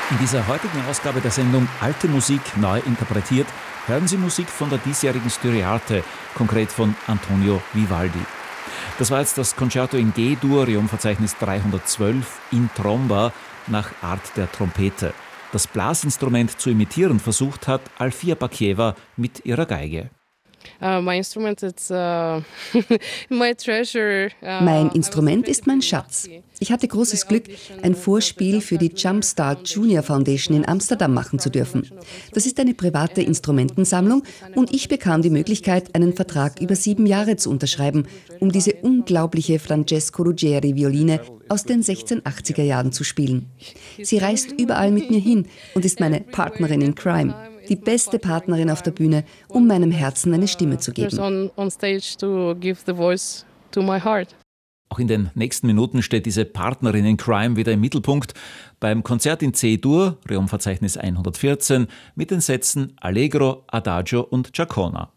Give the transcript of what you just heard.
In dieser heutigen Ausgabe der Sendung Alte Musik neu interpretiert hören Sie Musik von der diesjährigen Styriarte, konkret von Antonio Vivaldi. Das war jetzt das Concerto in G-Dur, Reumverzeichnis 312 in Tromba nach Art der Trompete. Das Blasinstrument zu imitieren versucht hat Alfia Bakieva mit ihrer Geige. Mein Instrument ist mein Schatz. Ich hatte großes Glück, ein Vorspiel für die Jumpstart Junior Foundation in Amsterdam machen zu dürfen. Das ist eine private Instrumentensammlung und ich bekam die Möglichkeit, einen Vertrag über 7 Jahre zu unterschreiben, um diese unglaubliche Francesco Ruggieri-Violine aus den 1680er Jahren zu spielen. Sie reist überall mit mir hin und ist meine Partnerin in Crime. Die beste Partnerin auf der Bühne, um meinem Herzen eine Stimme zu geben. Auch in den nächsten Minuten steht diese Partnerin in Crime wieder im Mittelpunkt beim Konzert in C-Dur, Reumverzeichnis 114, mit den Sätzen Allegro, Adagio und Giacona.